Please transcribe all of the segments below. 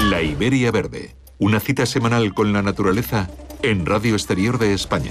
La Iberia Verde, una cita semanal con la naturaleza en Radio Exterior de España.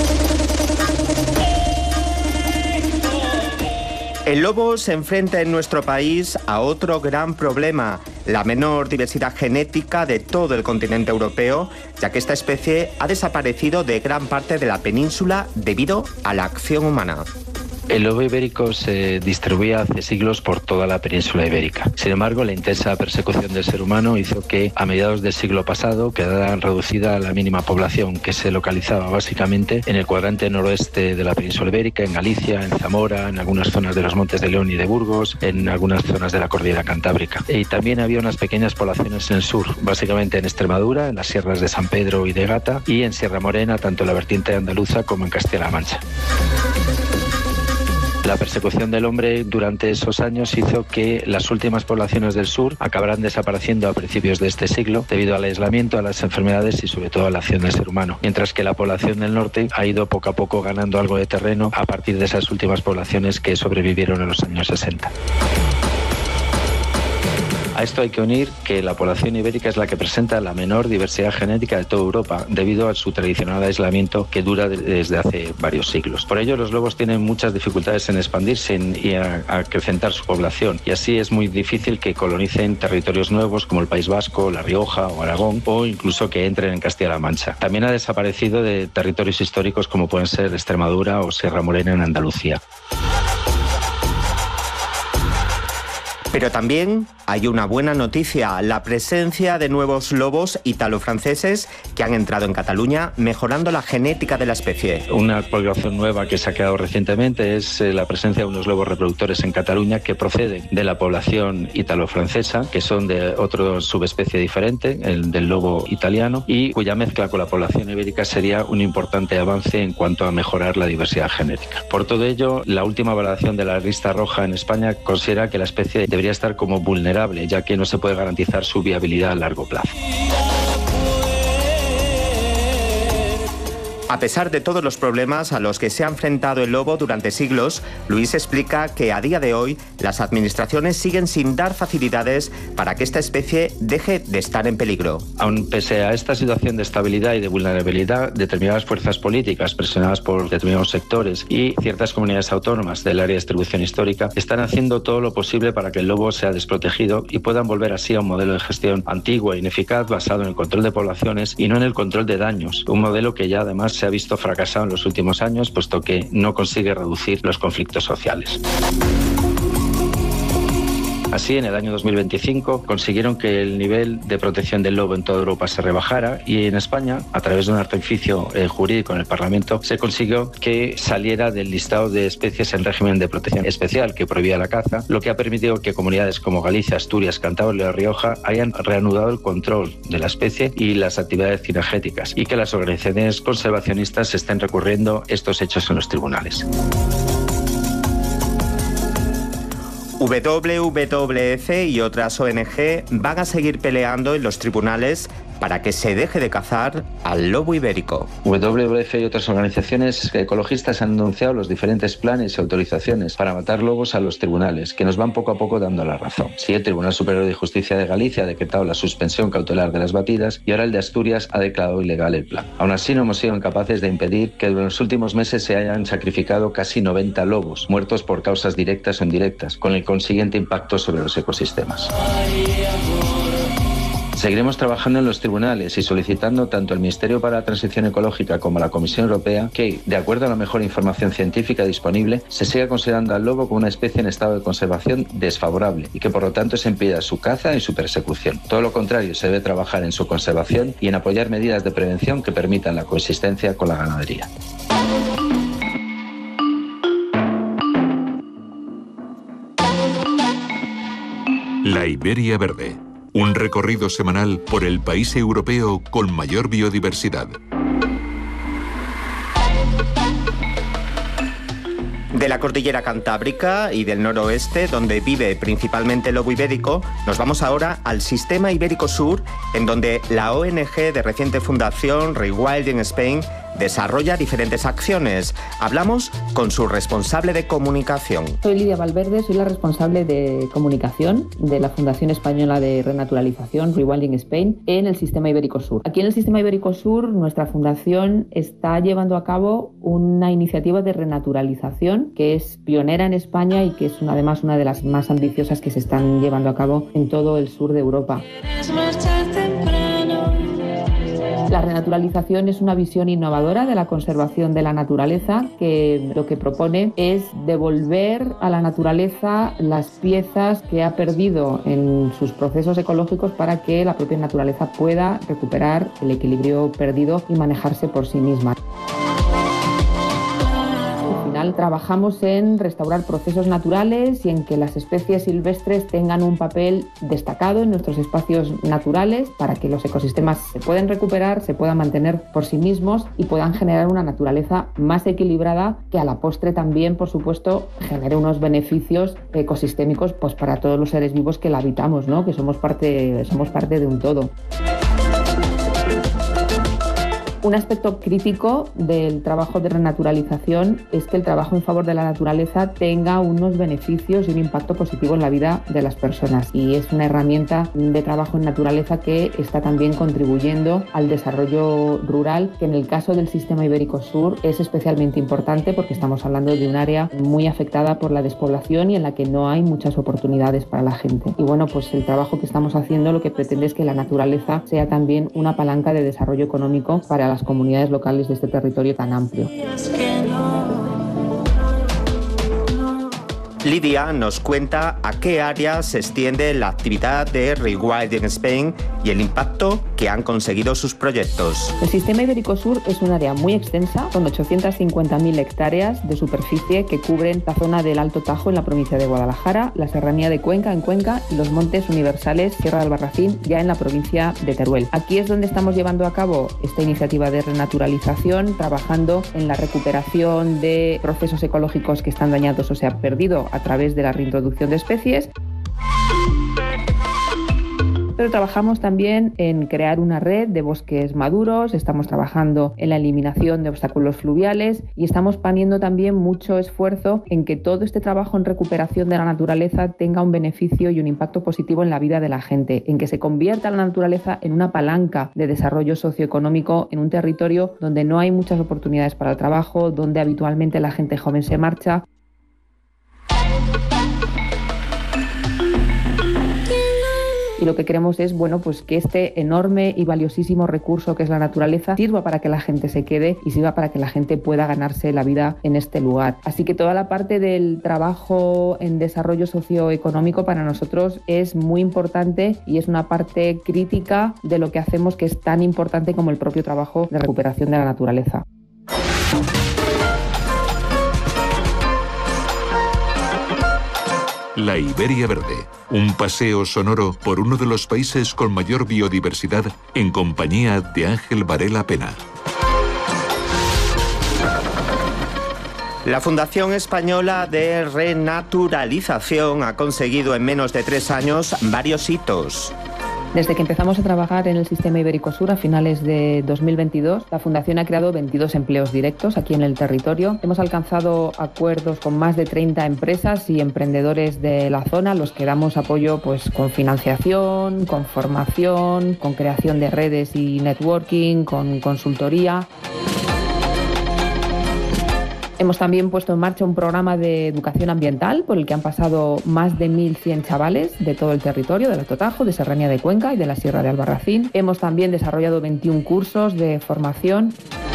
El lobo se enfrenta en nuestro país a otro gran problema, la menor diversidad genética de todo el continente europeo, ya que esta especie ha desaparecido de gran parte de la península debido a la acción humana. El lobo ibérico se distribuía hace siglos por toda la península ibérica. Sin embargo, la intensa persecución del ser humano hizo que a mediados del siglo pasado quedara reducida la mínima población, que se localizaba básicamente en el cuadrante noroeste de la península ibérica, en Galicia, en Zamora, en algunas zonas de los Montes de León y de Burgos, en algunas zonas de la cordillera cantábrica. Y también había unas pequeñas poblaciones en el sur, básicamente en Extremadura, en las sierras de San Pedro y de Gata, y en Sierra Morena, tanto en la vertiente andaluza como en Castilla-La Mancha. La persecución del hombre durante esos años hizo que las últimas poblaciones del sur acabaran desapareciendo a principios de este siglo debido al aislamiento, a las enfermedades y sobre todo a la acción del ser humano, mientras que la población del norte ha ido poco a poco ganando algo de terreno a partir de esas últimas poblaciones que sobrevivieron en los años 60. A esto hay que unir que la población ibérica es la que presenta la menor diversidad genética de toda Europa, debido a su tradicional aislamiento que dura desde hace varios siglos. Por ello, los lobos tienen muchas dificultades en expandirse y a acrecentar su población, y así es muy difícil que colonicen territorios nuevos como el País Vasco, La Rioja o Aragón, o incluso que entren en Castilla-La Mancha. También ha desaparecido de territorios históricos como pueden ser Extremadura o Sierra Morena en Andalucía. Pero también hay una buena noticia, la presencia de nuevos lobos italo-franceses que han entrado en Cataluña, mejorando la genética de la especie. Una población nueva que se ha creado recientemente es la presencia de unos lobos reproductores en Cataluña que proceden de la población italo-francesa, que son de otra subespecie diferente, el del lobo italiano, y cuya mezcla con la población ibérica sería un importante avance en cuanto a mejorar la diversidad genética. Por todo ello, la última valoración de la lista roja en España considera que la especie debería estar como vulnerable, ya que no se puede garantizar su viabilidad a largo plazo. A pesar de todos los problemas a los que se ha enfrentado el lobo durante siglos, Luis explica que a día de hoy las administraciones siguen sin dar facilidades para que esta especie deje de estar en peligro. Aun pese a esta situación de estabilidad y de vulnerabilidad, determinadas fuerzas políticas presionadas por determinados sectores y ciertas comunidades autónomas del área de distribución histórica están haciendo todo lo posible para que el lobo sea desprotegido y puedan volver así a un modelo de gestión antiguo e ineficaz basado en el control de poblaciones y no en el control de daños, un modelo que ya además se ha visto fracasado en los últimos años, puesto que no consigue reducir los conflictos sociales. Así, en el año 2025 consiguieron que el nivel de protección del lobo en toda Europa se rebajara, y en España, a través de un artificio jurídico en el Parlamento, se consiguió que saliera del listado de especies en régimen de protección especial que prohibía la caza, lo que ha permitido que comunidades como Galicia, Asturias, Cantabria y La Rioja hayan reanudado el control de la especie y las actividades cinegéticas, y que las organizaciones conservacionistas estén recurriendo estos hechos en los tribunales. WWF y otras ONG van a seguir peleando en los tribunales para que se deje de cazar al lobo ibérico. WWF y otras organizaciones ecologistas han anunciado los diferentes planes y autorizaciones para matar lobos a los tribunales, que nos van poco a poco dando la razón. Sí, el Tribunal Superior de Justicia de Galicia ha decretado la suspensión cautelar de las batidas, y ahora el de Asturias ha declarado ilegal el plan. Aún así, no hemos sido incapaces de impedir que en los últimos meses se hayan sacrificado casi 90 lobos, muertos por causas directas o indirectas, con el consiguiente impacto sobre los ecosistemas. Seguiremos trabajando en los tribunales y solicitando tanto al Ministerio para la Transición Ecológica como a la Comisión Europea que, de acuerdo a la mejor información científica disponible, se siga considerando al lobo como una especie en estado de conservación desfavorable y que por lo tanto se impida su caza y su persecución. Todo lo contrario, se debe trabajar en su conservación y en apoyar medidas de prevención que permitan la coexistencia con la ganadería. La Iberia Verde. Un recorrido semanal por el país europeo con mayor biodiversidad. De la cordillera cantábrica y del noroeste, donde vive principalmente el lobo ibérico, nos vamos ahora al sistema ibérico sur, en donde la ONG de reciente fundación, Rewilding Spain, desarrolla diferentes acciones. Hablamos con su responsable de comunicación. Soy Lidia Valverde, soy la responsable de comunicación de la Fundación Española de Renaturalización, Rewilding Spain, en el Sistema Ibérico Sur. Aquí en el Sistema Ibérico Sur, nuestra fundación está llevando a cabo una iniciativa de renaturalización que es pionera en España y que es además una de las más ambiciosas que se están llevando a cabo en todo el sur de Europa. La renaturalización es una visión innovadora de la conservación de la naturaleza que lo que propone es devolver a la naturaleza las piezas que ha perdido en sus procesos ecológicos para que la propia naturaleza pueda recuperar el equilibrio perdido y manejarse por sí misma. Trabajamos en restaurar procesos naturales y en que las especies silvestres tengan un papel destacado en nuestros espacios naturales para que los ecosistemas se puedan recuperar, se puedan mantener por sí mismos y puedan generar una naturaleza más equilibrada que a la postre también, por supuesto, genere unos beneficios ecosistémicos pues, para todos los seres vivos que la habitamos, ¿no? Que somos parte de un todo. Un aspecto crítico del trabajo de renaturalización es que el trabajo en favor de la naturaleza tenga unos beneficios y un impacto positivo en la vida de las personas. Y es una herramienta de trabajo en naturaleza que está también contribuyendo al desarrollo rural, que en el caso del Sistema Ibérico Sur es especialmente importante porque estamos hablando de un área muy afectada por la despoblación y en la que no hay muchas oportunidades para la gente. Y bueno, pues el trabajo que estamos haciendo lo que pretende es que la naturaleza sea también una palanca de desarrollo económico para las comunidades locales de este territorio tan amplio. Lidia nos cuenta a qué áreas se extiende la actividad de Rewilding Spain y el impacto que han conseguido sus proyectos. El Sistema Ibérico Sur es un área muy extensa, con 850.000 hectáreas de superficie que cubren la zona del Alto Tajo en la provincia de Guadalajara, la serranía de Cuenca en Cuenca y los montes universales Sierra de Albarracín ya en la provincia de Teruel. Aquí es donde estamos llevando a cabo esta iniciativa de renaturalización, trabajando en la recuperación de procesos ecológicos que están dañados o se han perdido a través de la reintroducción de especies. Pero trabajamos también en crear una red de bosques maduros, estamos trabajando en la eliminación de obstáculos fluviales y estamos poniendo también mucho esfuerzo en que todo este trabajo en recuperación de la naturaleza tenga un beneficio y un impacto positivo en la vida de la gente, en que se convierta la naturaleza en una palanca de desarrollo socioeconómico en un territorio donde no hay muchas oportunidades para el trabajo, donde habitualmente la gente joven se marcha. Y lo que queremos es, bueno, pues que este enorme y valiosísimo recurso que es la naturaleza sirva para que la gente se quede y sirva para que la gente pueda ganarse la vida en este lugar. Así que toda la parte del trabajo en desarrollo socioeconómico para nosotros es muy importante y es una parte crítica de lo que hacemos, que es tan importante como el propio trabajo de recuperación de la naturaleza. La Iberia Verde, un paseo sonoro por uno de los países con mayor biodiversidad en compañía de Ángel Varela Pena. La Fundación Española de Renaturalización ha conseguido en menos de 3 años varios hitos. Desde que empezamos a trabajar en el Sistema Ibérico Sur a finales de 2022, la Fundación ha creado 22 empleos directos aquí en el territorio. Hemos alcanzado acuerdos con más de 30 empresas y emprendedores de la zona, a los que damos apoyo pues, con financiación, con formación, con creación de redes y networking, con consultoría. Hemos también puesto en marcha un programa de educación ambiental por el que han pasado más de 1.100 chavales de todo el territorio, del Alto Tajo, de Serranía de Cuenca y de la Sierra de Albarracín. Hemos también desarrollado 21 cursos de formación.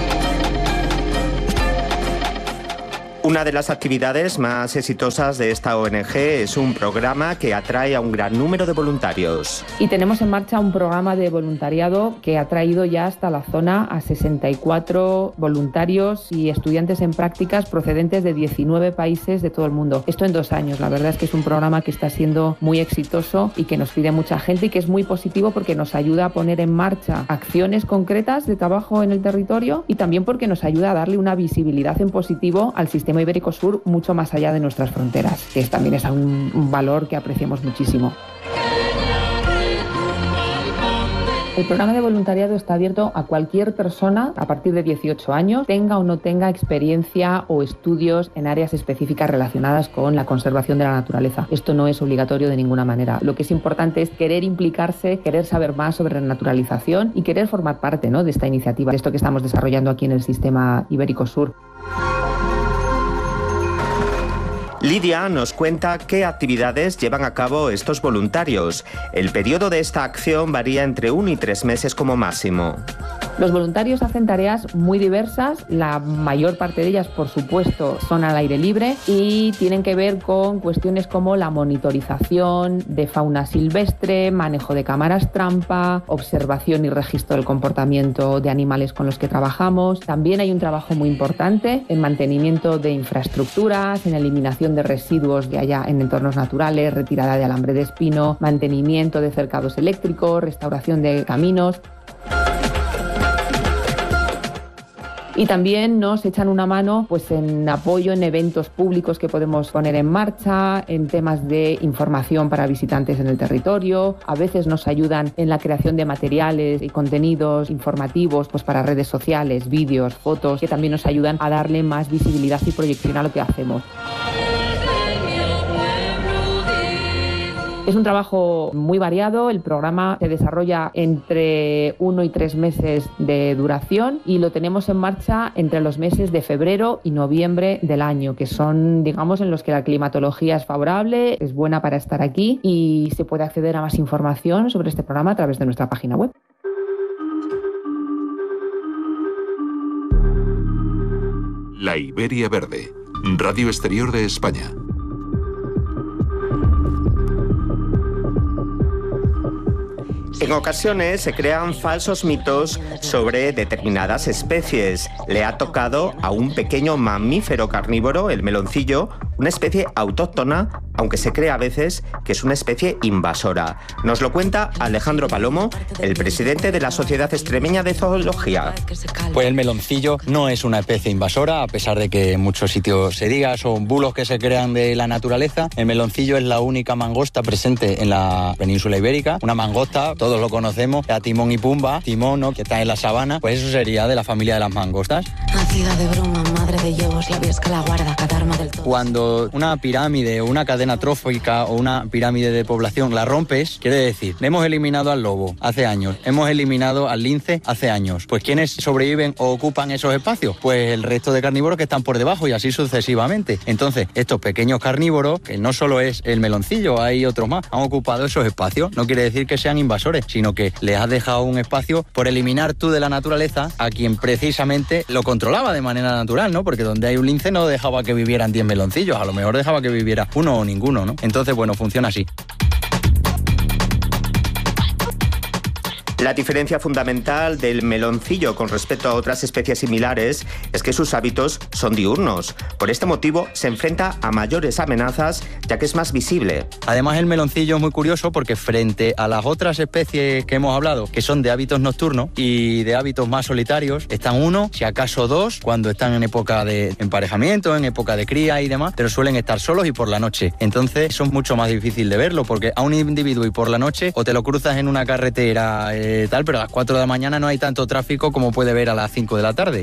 Una de las actividades más exitosas de esta ONG es un programa que atrae a un gran número de voluntarios. Y tenemos en marcha un programa de voluntariado que ha traído ya hasta la zona a 64 voluntarios y estudiantes en prácticas procedentes de 19 países de todo el mundo. Esto en 2 años. La verdad es que es un programa que está siendo muy exitoso y que nos pide mucha gente y que es muy positivo porque nos ayuda a poner en marcha acciones concretas de trabajo en el territorio y también porque nos ayuda a darle una visibilidad en positivo al sistema Ibérico Sur mucho más allá de nuestras fronteras, que también es un valor que apreciamos muchísimo. El programa de voluntariado está abierto a cualquier persona a partir de 18 años, tenga o no tenga experiencia o estudios en áreas específicas relacionadas con la conservación de la naturaleza. Esto no es obligatorio de ninguna manera. Lo que es importante es querer implicarse, querer saber más sobre renaturalización y querer formar parte, ¿no?, de esta iniciativa, de esto que estamos desarrollando aquí en el Sistema Ibérico Sur. Lidia nos cuenta qué actividades llevan a cabo estos voluntarios. El periodo de esta acción varía entre 1 y 3 meses como máximo. Los voluntarios hacen tareas muy diversas, la mayor parte de ellas, por supuesto, son al aire libre y tienen que ver con cuestiones como la monitorización de fauna silvestre, manejo de cámaras trampa, observación y registro del comportamiento de animales con los que trabajamos. También hay un trabajo muy importante en mantenimiento de infraestructuras, en eliminación de residuos de allá en entornos naturales, retirada de alambre de espino, mantenimiento de cercados eléctricos, restauración de caminos. Y también nos echan una mano pues en apoyo en eventos públicos que podemos poner en marcha, en temas de información para visitantes en el territorio. A veces nos ayudan en la creación de materiales y contenidos informativos pues para redes sociales, vídeos, fotos, que también nos ayudan a darle más visibilidad y proyección a lo que hacemos. Es un trabajo muy variado, el programa se desarrolla entre 1 y 3 meses de duración y lo tenemos en marcha entre los meses de febrero y noviembre del año, que son, digamos, en los que la climatología es favorable, es buena para estar aquí y se puede acceder a más información sobre este programa a través de nuestra página web. La Iberia Verde, Radio Exterior de España. En ocasiones se crean falsos mitos sobre determinadas especies. Le ha tocado a un pequeño mamífero carnívoro, el meloncillo, una especie autóctona, aunque se cree a veces que es una especie invasora. Nos lo cuenta Alejandro Palomo, el presidente de la Sociedad Extremeña de Zoología. Pues el meloncillo no es una especie invasora, a pesar de que en muchos sitios se diga, son bulos que se crean de la naturaleza. El meloncillo es la única mangosta presente en la península ibérica. Una mangosta, todos lo conocemos, a Timón y Pumba, Timón, ¿no?, que está en la sabana, pues eso sería de la familia de las mangostas. Nacida de bruma, madre de lobos, la viesca la guarda, catarma del todo. Cuando una pirámide o una cadena trófica o una pirámide de población la rompes, quiere decir, hemos eliminado al lobo hace años, hemos eliminado al lince hace años. Pues ¿quiénes sobreviven o ocupan esos espacios? Pues el resto de carnívoros que están por debajo y así sucesivamente. Entonces, estos pequeños carnívoros, que no solo es el meloncillo, hay otros más, han ocupado esos espacios. No quiere decir que sean invasores, sino que les has dejado un espacio por eliminar tú de la naturaleza a quien precisamente lo controlaba de manera natural, ¿no? Porque donde hay un lince no dejaba que vivieran 10 meloncillos, a lo mejor dejaba que viviera uno o ninguno, ¿no? Entonces, bueno, funciona así. La diferencia fundamental del meloncillo con respecto a otras especies similares es que sus hábitos son diurnos. Por este motivo se enfrenta a mayores amenazas ya que es más visible. Además, el meloncillo es muy curioso porque frente a las otras especies que hemos hablado, que son de hábitos nocturnos y de hábitos más solitarios, están uno, si acaso dos, cuando están en época de emparejamiento, en época de cría y demás, pero suelen estar solos y por la noche. Entonces, eso es mucho más difícil de verlo porque a un individuo y por la noche o te lo cruzas en una carretera pero a las 4 de la mañana no hay tanto tráfico como puede ver a las 5 de la tarde.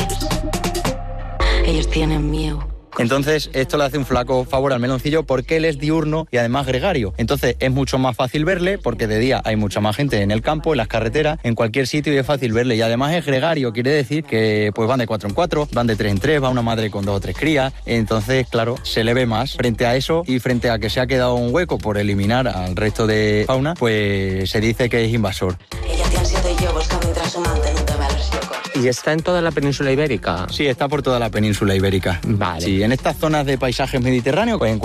Ellos tienen miedo. Entonces, esto le hace un flaco favor al meloncillo porque él es diurno y además gregario. Entonces, es mucho más fácil verle porque de día hay mucha más gente en el campo, en las carreteras, en cualquier sitio y es fácil verle. Y además es gregario, quiere decir que pues van de 4 en 4, van de 3 en 3, va una madre con 2 o 3 crías. Entonces, claro, se le ve más. Frente a eso y frente a que se ha quedado un hueco por eliminar al resto de fauna, pues se dice que es invasor. Ella tiene 7 lobos que mientras su mante no te va a los locos. ¿Y está en toda la península ibérica? Sí, está por toda la península ibérica. Vale. Sí, en estas zonas de paisajes mediterráneos, pues